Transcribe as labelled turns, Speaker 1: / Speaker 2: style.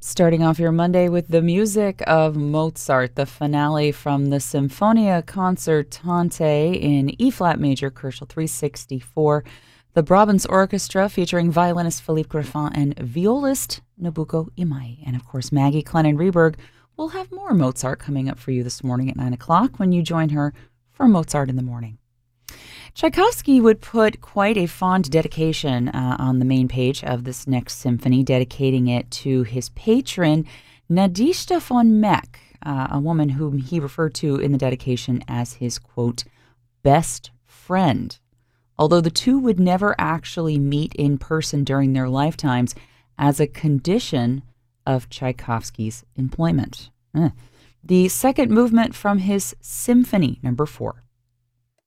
Speaker 1: Starting off your Monday with the music of Mozart, the finale from the Sinfonia Concertante in E-flat major, Kerschel 364. The Brabants Orchestra featuring violinist Philippe Griffin and violist Nobuko Imai. And of course, Maggie Clennon-Reberg will have more Mozart coming up for you this morning at 9 o'clock when you join her for Mozart in the Morning. Tchaikovsky would put quite a fond dedication on the main page of this next symphony, dedicating it to his patron, Nadezhda von Meck, a woman whom he referred to in the dedication as his, quote, best friend. Although the two would never actually meet in person during their lifetimes as a condition of Tchaikovsky's employment. The second movement from his Symphony No. 4.